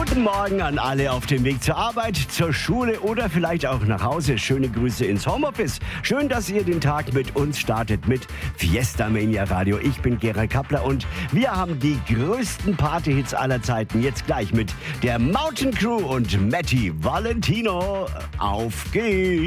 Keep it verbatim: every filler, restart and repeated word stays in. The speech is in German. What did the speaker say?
Guten Morgen an alle auf dem Weg zur Arbeit, zur Schule oder vielleicht auch nach Hause. Schöne Grüße ins Homeoffice. Schön, dass ihr den Tag mit uns startet mit Fiesta Mania Radio. Ich bin Gerald Kappler und wir haben die größten Partyhits aller Zeiten. Jetzt gleich mit der Mountain Crew und Matti Valentino. Auf geht's!